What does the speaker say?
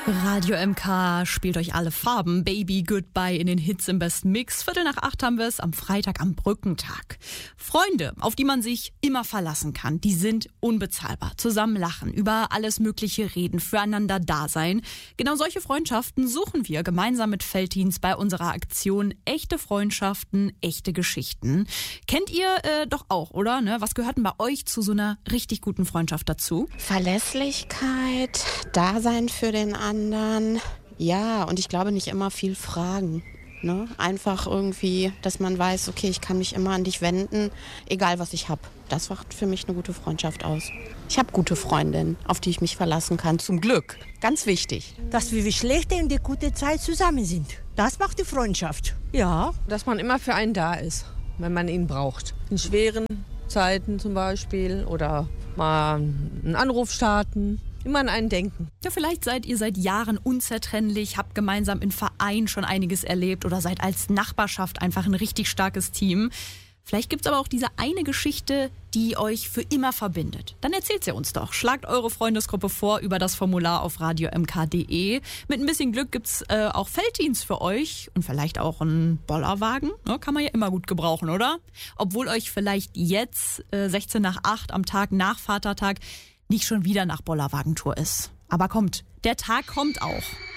Radio MK spielt euch alle Farben. Baby Goodbye in den Hits im besten Mix. 7:45 haben wir es am Freitag am Brückentag. Freunde, auf die man sich immer verlassen kann, die sind unbezahlbar. Zusammen lachen, über alles Mögliche reden, füreinander da sein. Genau solche Freundschaften suchen wir gemeinsam mit Felddienst bei unserer Aktion Echte Freundschaften, echte Geschichten. Kennt ihr doch auch, oder? Ne? Was gehört denn bei euch zu so einer richtig guten Freundschaft dazu? Verlässlichkeit, Dasein für den anderen. Ja, und ich glaube nicht immer viel fragen. Ne? Einfach irgendwie, dass man weiß, okay, ich kann mich immer an dich wenden, egal was ich habe. Das macht für mich eine gute Freundschaft aus. Ich habe gute Freundinnen, auf die ich mich verlassen kann. Zum Glück. Ganz wichtig. Dass wir die schlechte und die gute Zeit zusammen sind. Das macht die Freundschaft. Ja. Dass man immer für einen da ist, wenn man ihn braucht. In schweren Zeiten zum Beispiel oder mal einen Anruf starten. Immer an einen denken. Ja, vielleicht seid ihr seit Jahren unzertrennlich, habt gemeinsam im Verein schon einiges erlebt oder seid als Nachbarschaft einfach ein richtig starkes Team. Vielleicht gibt's aber auch diese eine Geschichte, die euch für immer verbindet. Dann erzählt sie uns doch. Schlagt eure Freundesgruppe vor über das Formular auf radiomk.de. Mit ein bisschen Glück gibt's auch Felddienst für euch und vielleicht auch einen Bollerwagen. Ja, kann man ja immer gut gebrauchen, oder? Obwohl euch vielleicht jetzt 7:45 am Tag nach Vatertag nicht schon wieder nach Bollerwagentour ist. Aber kommt, der Tag kommt auch.